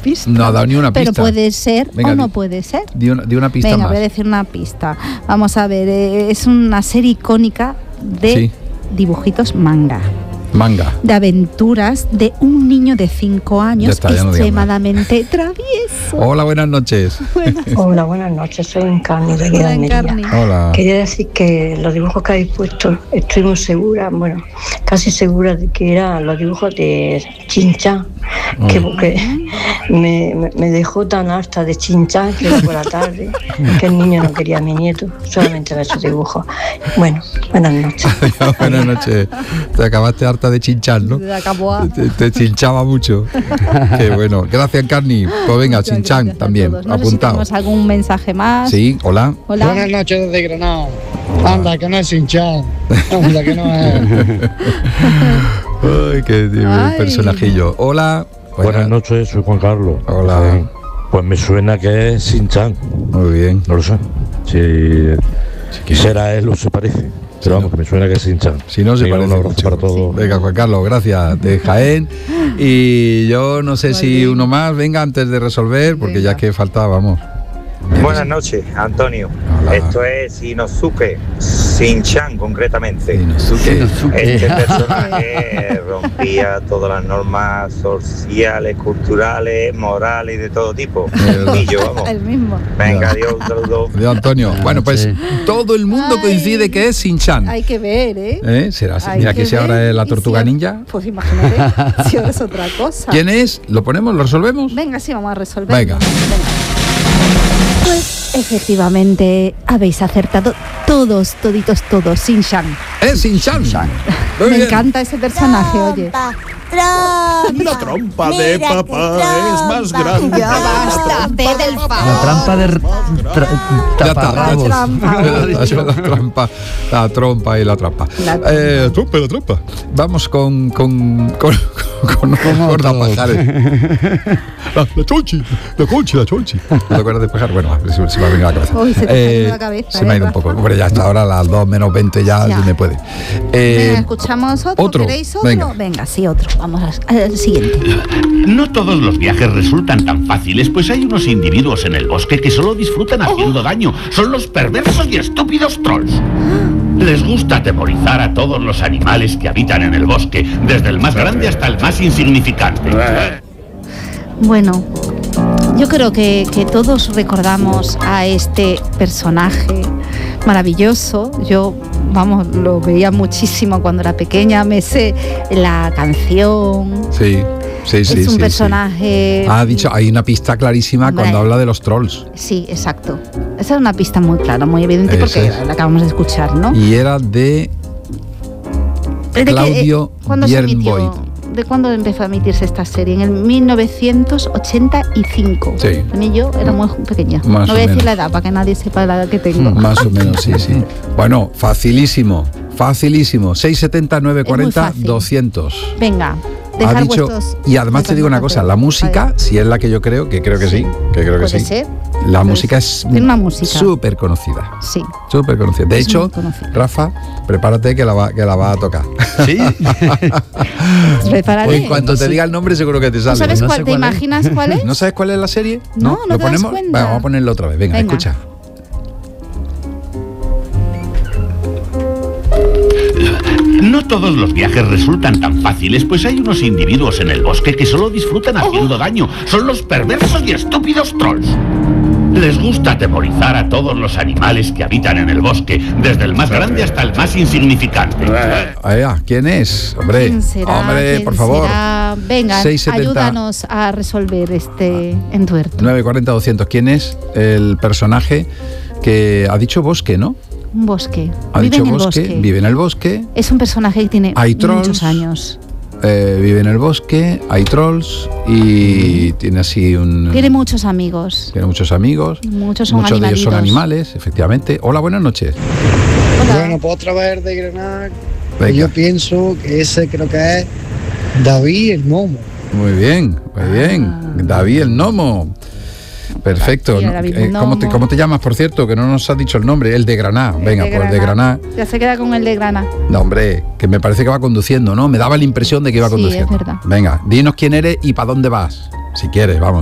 pista. No ha dado ni una pista. Pero puede ser. Venga, o no puede ser. Di una pista Venga, más. voy a decir una pista. Vamos a ver, es una serie icónica de dibujitos manga. De aventuras de un niño de 5 años extremadamente travieso. Hola, buenas noches. Hola, buenas noches. Soy Encarni de Almería. Hola. Quería decir que los dibujos que habéis puesto, estoy muy segura, casi segura de que eran los dibujos de Chin-Chan, que porque me dejó tan harta de Chin-Chan que por la tarde, que el niño no quería a mi nieto, solamente ver sus dibujos. Bueno, buenas noches. Buenas noches. Te acabaste harta de chinchar, ¿no? Te chinchaba mucho. Qué bueno. Gracias, Carni. Pues venga, Chin-Chan también, no apuntado. sé si tenemos algún mensaje más. Sí, hola. Buenas noches desde Granada. Anda, que no es Chin-Chan. Anda, que no es. Ay, qué personajillo. Hola. Buenas noches, soy Juan Carlos. Hola. Pues me suena que es Chin-Chan. Muy bien. No lo sé. Si será él o se parece. Pero vamos, que me suena que es Chin-Chan. Si no, se parece. Un abrazo para todos. Venga, Juan Carlos, gracias. De Jaén. Y yo no sé si uno más, venga, antes de resolver, porque ya que faltaba, vamos. Buenas noches, Antonio. Hola. Esto es Inosuke Shin-Chan, concretamente. Inosuke. Este personaje rompía todas las normas sociales, culturales, morales y de todo tipo. Y yo, vamos. El mismo. Venga, adiós, un saludo. Adiós, Antonio. Bueno, pues todo el mundo coincide que es Shin-Chan. Hay que ver, ¿eh? ¿Será así? Mira que si ahora es la tortuga ninja. Pues imagínate, si ahora es otra cosa. ¿Quién es? ¿Lo ponemos? ¿Lo resolvemos? Venga, sí, vamos a resolver. Venga. Pues efectivamente habéis acertado todos, Shin-Chan. Es Shin-Chan. Me encanta ese personaje, oye. La trompa de papá es más grande. Ya basta, ve del favor. La trampa de taparrabos. La trompa y la trampa. La trampa. Vamos con Gorda Pajares. La chonchi. ¿Te acuerdas de Pajar? Bueno, se me ha venido a la cabeza. Uy, se te ha ido la cabeza. Se me ha ido un poco. Hombre, ya hasta ahora a las 2 menos 20 ya me puede. Venga, ¿escuchamos otro? ¿Queréis otro? Venga, sí, otro. Vamos al siguiente. No todos los viajes resultan tan fáciles, pues hay unos individuos en el bosque que solo disfrutan haciendo daño. Son los perversos y estúpidos trolls. Les gusta atemorizar a todos los animales que habitan en el bosque, desde el más grande hasta el más insignificante. Bueno, yo creo que todos recordamos a este personaje maravilloso. Yo, lo veía muchísimo cuando era pequeña, me sé la canción. Sí. Es un personaje. Ha dicho, hay una pista clarísima cuando habla de los trolls. Sí, exacto. Esa es una pista muy clara, muy evidente, porque la acabamos de escuchar, ¿no? Y era de Claudio Björnvoid. ¿De cuándo empezó a emitirse esta serie? En el 1985. Sí. También yo era muy pequeña. Más no voy a decir la edad para que nadie sepa la edad que tengo. Más o menos, sí. Bueno, facilísimo. 670 940 200. Venga. Ha dicho, y además te digo una cosa, la música, si es la que yo creo, que creo que sí, ¿Puede ser? La música es súper conocida. Sí. Súper conocida. De hecho, Rafa, prepárate que la va a tocar. ¿Sí? Prepararé. En cuanto te diga el nombre seguro que te sale. ¿No sabes cuál? ¿Te imaginas cuál es? ¿No sabes cuál es la serie? No ¿Lo te das ponemos? cuenta. Vamos a ponerlo otra vez. Venga. Escucha. No todos los viajes resultan tan fáciles, pues hay unos individuos en el bosque que solo disfrutan haciendo daño. Son los perversos y estúpidos trolls. Les gusta atemorizar a todos los animales que habitan en el bosque, desde el más grande hasta el más insignificante. ¿Quién es? Hombre, ¿Quién será? Hombre, por favor. Venga, 670. Ayúdanos a resolver este entuerto. 940 200. ¿Quién es el personaje que ha dicho bosque, no? Un bosque. Vive en el bosque. Es un personaje que tiene muchos años. Vive en el bosque, hay trolls y tiene así Tiene muchos amigos. Muchos de ellos son animales, efectivamente. Hola, buenas noches. Hola. Bueno, pues otra vez de Granada. Venga. Yo pienso que ese creo que es David el Gnomo. Muy bien. David el Gnomo. Perfecto. ¿Cómo te llamas, por cierto? Que no nos has dicho el nombre. El de Granada. Venga, pues el de Granada. Ya se queda con el de Granada. No, hombre, que me parece que va conduciendo, ¿no? Me daba la impresión de que iba conduciendo. Es verdad. Venga, dinos quién eres y para dónde vas. Si quieres, vamos.